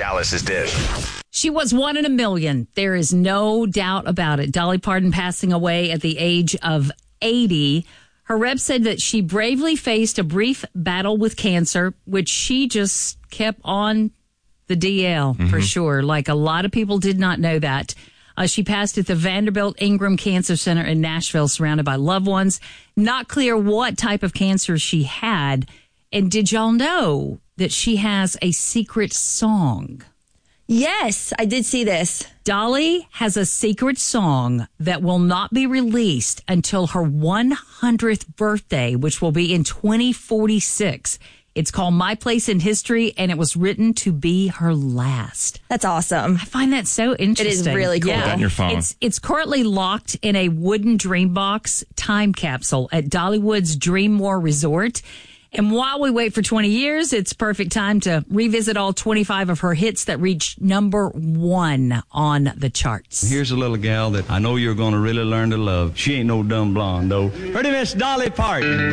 Dallas's Dish. She was one in a million. There is no doubt about it. Dolly Parton passing away at the age of 80. Her rep said that she bravely faced a brief battle with cancer, which she just kept on the DL for sure. Like a lot of people did not know that. She passed at the Vanderbilt Ingram Cancer Center in Nashville, surrounded by loved ones. Not clear what type of cancer she had. And did y'all know that she has a secret song? Yes, I did see this. Dolly has a secret song that will not be released until her 100th birthday, which will be in 2046. It's called My Place in History, and it was written to be her last. That's awesome. I find that so interesting. It is really cool. Yeah. Put that in your phone. It's currently locked in a wooden Dreambox time capsule at Dollywood's Dreammore Resort. And while we wait for 20 years, it's perfect time to revisit all 25 of her hits that reached number 1 on the charts. Here's a little gal that I know you're going to really learn to love. She ain't no dumb blonde, though. Pretty Miss Dolly Parton.